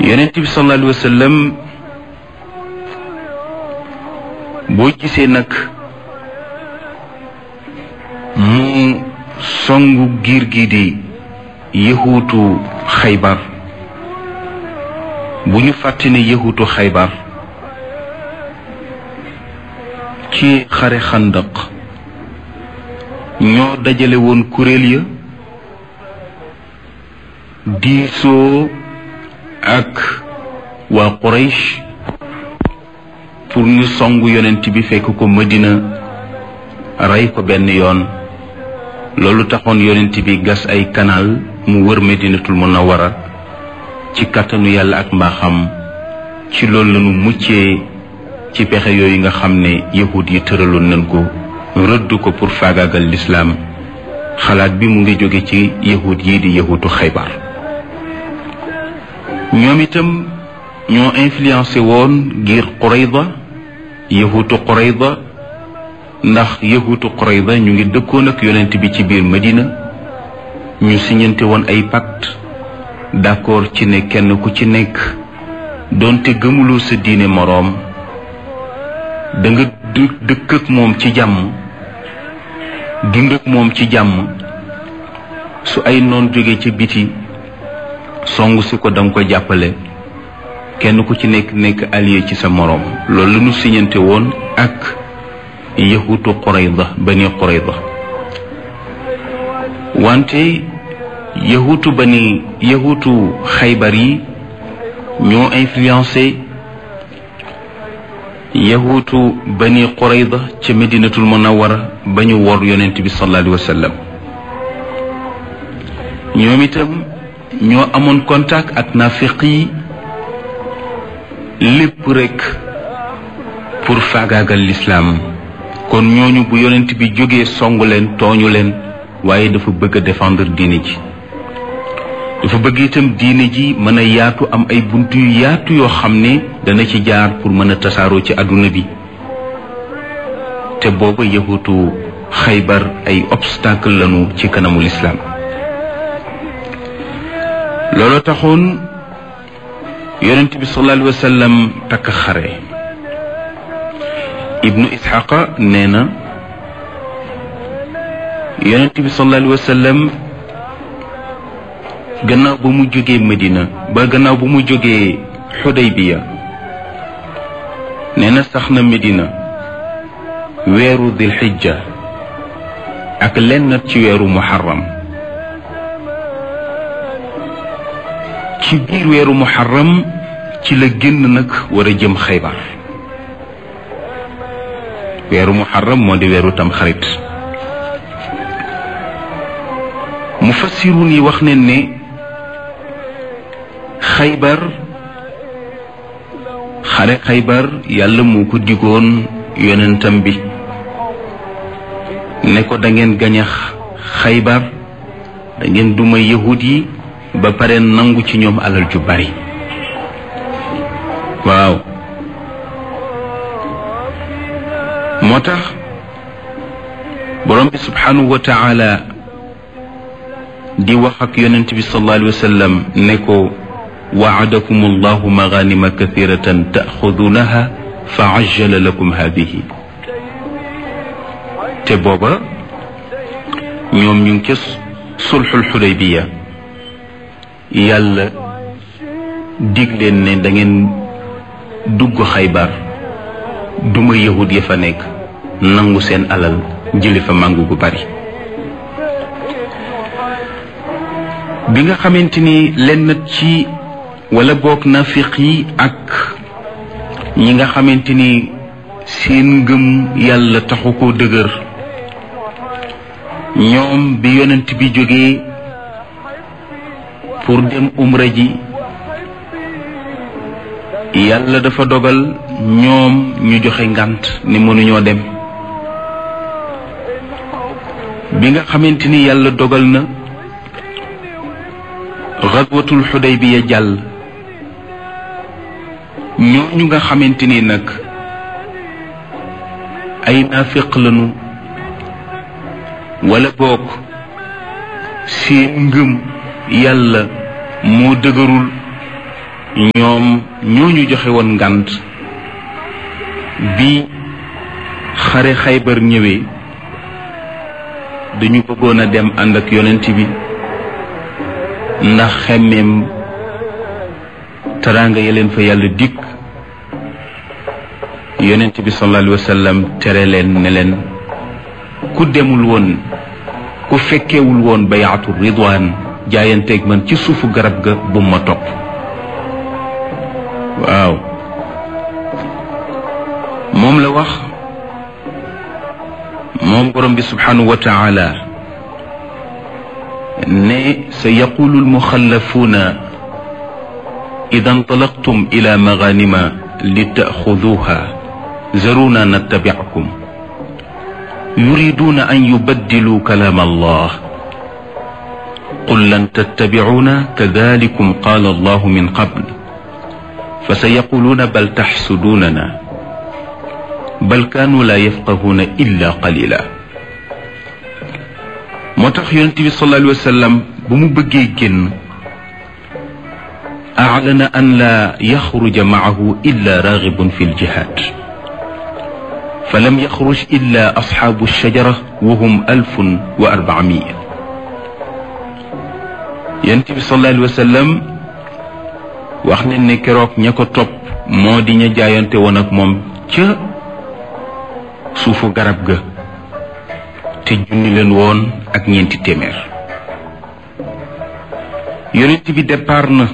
yonent bi sallallahu alayhi wa sallam boo gisee nag mu songu giir gi di yahuutu Xaybar bu ñu fàtte ne yahuutu Xaybar ci xare xandaq ñoo dajale woon kuréel ya diisoo ak waa Quraysh pour ñu songu yonent bi fekk ko Madina rey ko benn yoon. loolu taxoon yonent bi gas ay canal mu wër Madinatul Munawwara ci kàttanu yàlla ak mbaaxam ci loolu lañu muccee ci pexe yooyu nga xam ne yahud yi tëraloon nañ ko rëdd ko pour faagaagal lislaam xalaat bi mu ngi jóge ci yahud yi di yahuutu Xaybar. ñoom itam ñoo influencé woon ngir Qurayda yahuutu Qurayda ndax yahuutu Qurayda ñu ngi dëkkoon ak yonent bi ci biir Madina ñu siñante woon ay pacte d'accord ci ne kenn ku ci nekk doonte gëmuloo sa diine moroom da nga dëkk ak moom ci jàmm dund ak moom ci jàmm su ay noon jóge ca biti songu si ko danga ko jàppale kenn ku ci nekk allié ci sa moroom. loolu la ñu siñante woon ak yahuutu Qurayda bani Qurayda. wante yahuutu Xaybar yi ñoo influencé yahuutu bani Qurayda ca Madinatul Munawwara ba ñu wor yonent bi sallallahu alayhi wa sallam. ñoom itam ñoo amoon contact ak naafiq yi lépp rekk pour faagaagal lislaam. kon ñooñu bu yonent bi jógee songu leen tooñu leen waaye dafa bëgg a défendre diine ji dafa bëgg itam diine ji mën a yaatu am ay buntu yu yaatu yoo xam ne dana ci jaar pour mën a tasaaroo ci àdduna bi te booba yahuutu Xaybar ay obstacle lañu ci kanamu lislaam. loolu taxoon yonent bi sallallahu alayhi wa sallam takk xare. Ibnu Isxaqa nee na yonent bi sallallahu alayhi wa sallam gannaaw ba mu jógee Medina gannaaw ba mu jógee Xudaybiya nee na sax na Medina weeru Dil Xijja ak lenn ci weeru Muharram. ci biir weeru Muharram ci la génn nag war a jëm Xaybar. weeru Muharram moo di weeru Tamxarit. mufassirun yi wax nañ ne Xaybar xare Xaybar yàlla moo ko digoon yonentam bi ne ko da ngeen gañax Xaybar da ngeen duma yahud yi ba pare nangu ci ñoom alal ju bari. waaw moo tax borom bi subhanahu wa taala di wax ak yonent bi sallallahu alayhi wa sallam ne ko waadakum allahu maganima kathiratan taaxudunaha fa ajjala lakum hadihi. te booba ñoom ñu ngi ca sulxul xudaybiya yàlla dig leen ne da ngeen dugg Xaybar duma yahud ya fa nekk nangu seen alal jëli fa màngu gu bari. bi nga xamante ni lenn ci wala boog nafiq yi ak ñi nga xamante ni seen ngëm yàlla taxu koo dëgër ñoom bi yonent bi jógee pour dem umra ji yàlla dafa dogal ñoom ñu joxe ngànt ni mënuñoo dem. bi nga xamante ni yàlla dogal na xazwatul Xudaybiya jàll ñooñu nga xamante ni nag ay naafiq lañu wala boog seen ngëm yàlla moo dëgërul ñoom ñooñu joxe woon ngànt bi xare Xaybar ñëwee dañu bëggoon a dem ànd ak yonent bi ndax xemmeem teraanga ya leen fa yàlla dikk. yonent bi sallallahu alayhi wa sallam tere leen ne leen ku demul woon ku fekkewul woon bayaatu ridwaan jaayanteeg man ci suufu garab ga bu ma topp. waaw moom la wax moom borom bi subhanahu wa taala ne sa yaqulu almuxallafuuna ida intalaqtum ila maganima litaaxuduha zaruna nattabiakum yuriduna an yubaddilu kalaam allah qul lan tattabicuuna kadalikum qaala allahu min qabl fa sa yaquluuna bal taxsudunana bal kaanu laa yafqahuuna illa qalila. moo tax yonent bi sallallahu alayhi wa sallam bu mu bëggee génn aclana an laa yaxruja macahu illa raagibun fi ljihaad fa lam yaxruj illa asxaabu shajara wa hum 1400. yonent bi sallallahu alayhi wa sallam wax nañ ne keroog ña ko topp moo di ña jaayante woon ak moom ca suufu garab ga te junni leen woon ak 400. yonent bi départ na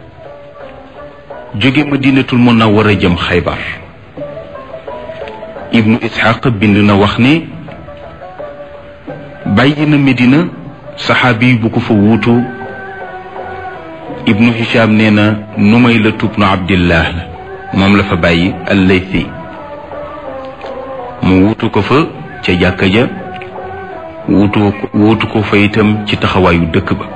jóge Madinatul Munawwara jëm Xaybar. Ibnu Isxaaq bind na wax ne bàyyi na Medina saxaabi bu ko fa wuutu. Ibnu Hisham nee na Numayla tubnu Abdillah la moom la fa bàyyi al-Laythi mu wuutu ko fa ca jàkka ja wuutu ko fa itam ci taxawaayu dëkk ba.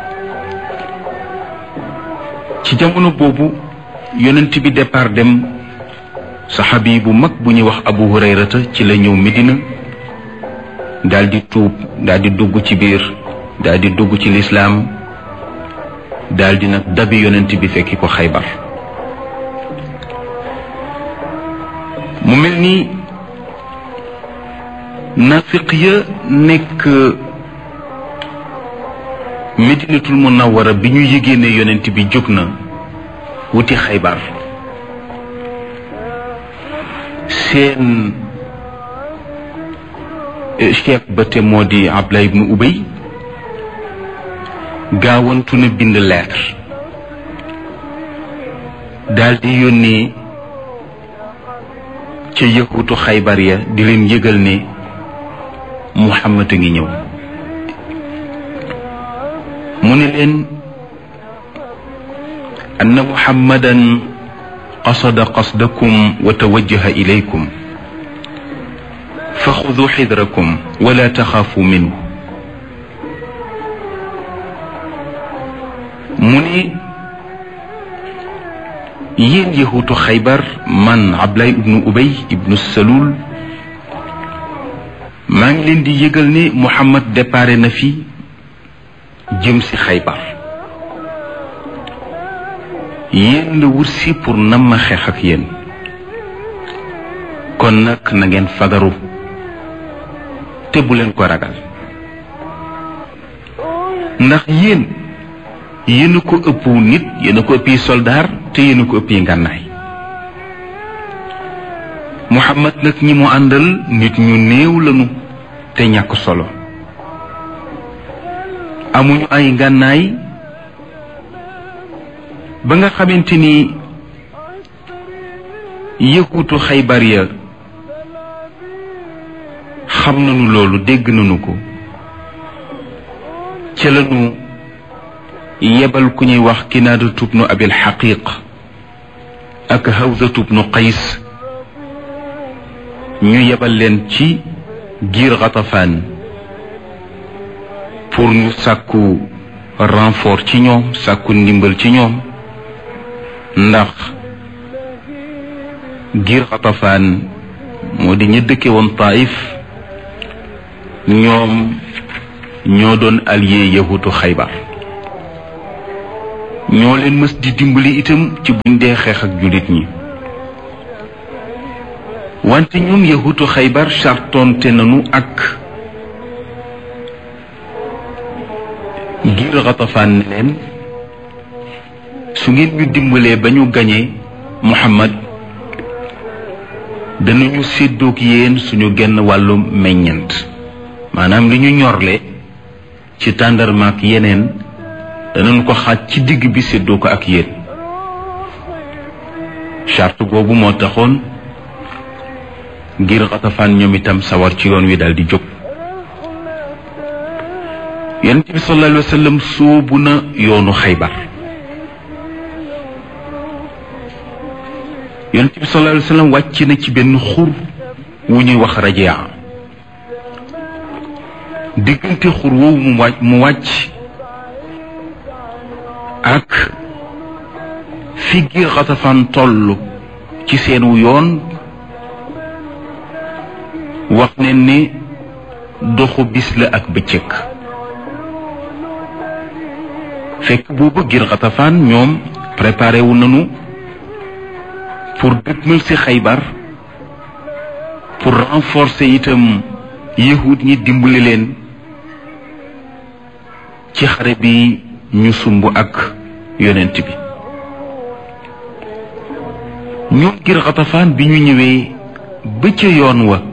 ci jamono boobu yonent bi départ dem saxaabi bu mag bu ñuy wax Abu Hurayrata ci la ñëw Medina daal di tuub daal di dugg ci biir daal di dugg ci lislaam daal di nag dabi yonent bi fekki ko Xaybar. mu mel ni nafiq ya nekk Medinatul Munawwara bi ñu yëgee ne yonent bi jóg na wuti Xaybar seen chef ba te moo di Abdullah ibnu Ubay gaawantu na bind lettre daal di yónnee ca yëkkutu Xaybar ya di leen yëgal ne Muhammad a ngi ñëw. mu ne leen anna Muhammadan qasada qasdakum wa tawajjaha ilaykum fa xudu xidrakum wala taxaafu minhu. mu ne yéen yahuutu Xaybar man Abdullah ibnu Ubay ibnu Salul maa ngi leen di yëgal ne Muhammad déparé na fi jëm si Xaybar. yéen la wut si pour nam ma xeex ak yéen kon nag na ngeen fagaru te bu leen ko ragal ndax yéen a ko ëpp nit yéen a ko ëppi soldaar te yéen a ko ëppi ngànnaay. Muhammad nag ñi mu àndal nit ñu néew lañu te ñàkk solo amuñu ay ngànnaay ba nga xamante ni yëkkutu Xaybar ya xam nañu loolu dégg nañu ko ca lañu yebal ku ñuy wax Kinaadatu bnu Abil Xaqiq ak Hawzatu bnu Qays ñu yebal leen ci giir Gatafaan pour ñu sàkku renfort ci ñoom sàkku ndimbal ci ñoom ndax giir Gatafaan moo di ñu dëkke woon Taif ñoom ñoo doon allié yahutu Xaybar. ñoo leen mës di dimbali itam ci buñ dee xeex ak jullit ñi. wante ñun yahuutu Xaybar sartonte nañu ak ngir Gatafaan ne leen su ngeen ñu dimbalee ba ñu gañee Muhammad danañu séddoog yéen suñu genn wàllu meññant, maanaam li ñu ñorle ci tàndarma ak yeneen danañ ko xaaj ci digg bi séddoo ko ak yéen. charte boobu moo taxoon ngir Gatafaan ñoom itam sawar ci yoon wi daal di jóg. Yonent bi sallallahu alayhi wa sallam sóobu na yoonu Xaybar. Yonent bi sallallahu alayhi wa sallam wàcc na ci benn xur wu ñuy wax Rajaa. diggante xur woowu mu wàcc ak fi ngir Gatafaan toll ci seenu yoon wax ne ni doxu bis la ak bëccëg. fekk boobu ngir Gatafaan ñoom préparé wu nañu pour dëgmal ci Xaybar, pour renforcer itam yahud ñi dimbali leen ci xare bi ñu sumb ak yonent bi. ñoom ngir Gatafaan bi ñu ñëwee ba ca yoon wa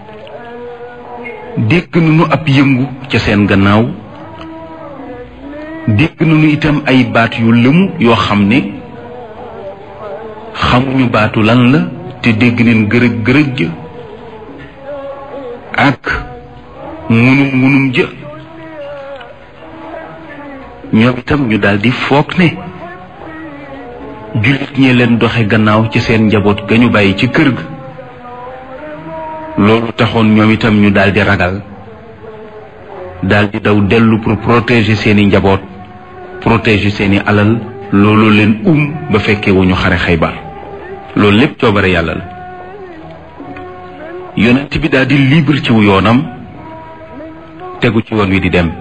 dégg nañu ab yëngu ca seen gannaaw, dégg nañu itam ay baat yu lëmu yoo xam ne xamuñu baatu lan la, te dégg neen gërëg gërëg ja ak ngunum ja. ñoom itam ñu daldi foog ne jullit ñee leen doxe gannaaw ci seen njaboot ga ñu bàyyi ci kër ga. loolu taxoon ñoom itam ñu daldi ragal, daldi daw dellu pour protéger seeni njaboot, protéger seeni alal. loolu leen ba fekkee wu ñu xare Xaybar. loolu lépp coobare yàlla la. yonent bi daldi libre ci wu yoonam, tegu ci yoon wi di dem.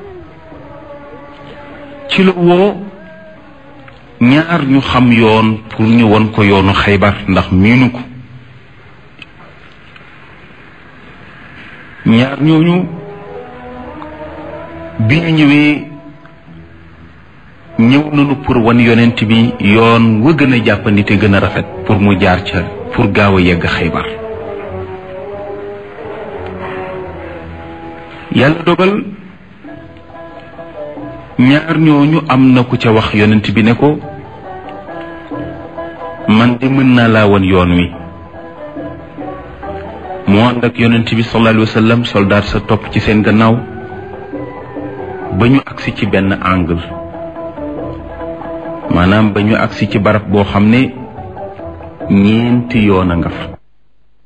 ci la woo ñaar ñu xam yoon pour ñu won ko yoonu Xaybar ndax miinu ko. ñaar ñooñu bi ñu ñëwee ñëw nañu pour wan yonent bi yoon wa gën a jàppandi te gën a rafet pour mu jaar ca pour gaaw a yegg Xaybar. yàlla dogal ñaar ñooñu am na ku ca wax yonent bi ne ko man de mën naa laa wan yoon wi. mu ànd ak yonent bi sallallahu alayhi wa sallam, soldaat sa topp ci seen gannaaw ba ñu agsi ci benn angle, maanaam ba ñu agsi ci barab boo xam ne ñeenti yoon a nga fa.